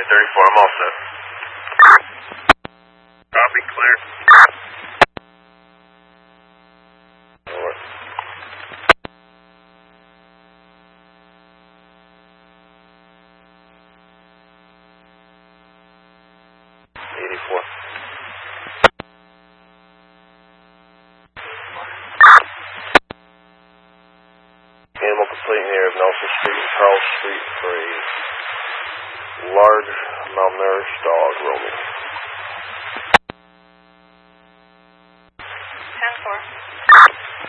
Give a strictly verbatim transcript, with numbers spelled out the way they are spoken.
thirty-four, I'm all set. Copy, clear. Over. eighty-four. Animal complete here of Nelson Street and Charles Street for a large malnourished dog roaming.